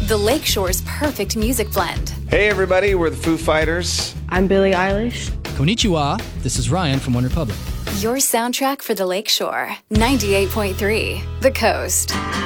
The Lakeshore's perfect music blend. Hey everybody, we're the Foo Fighters. I'm Billie Eilish. Konnichiwa, this is Ryan from OneRepublic. Your soundtrack for the Lakeshore. 98.3 The Coast.